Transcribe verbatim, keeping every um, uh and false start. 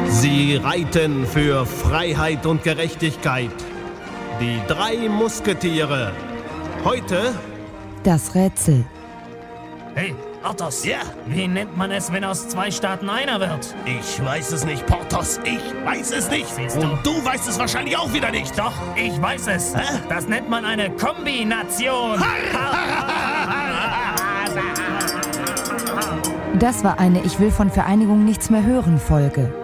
Sie reiten für Freiheit und Gerechtigkeit. Die drei Musketiere. Heute das Rätsel. Hey, Athos. Ja? Wie nennt man es, wenn aus zwei Staaten einer wird? Ich weiß es nicht, Porthos. Ich weiß es nicht. Siehst du? Und du weißt es wahrscheinlich auch wieder nicht. Doch, ich weiß es. Hä? Das nennt man eine Kombination. Das war eine Ich will von Vereinigung nichts mehr hören Folge.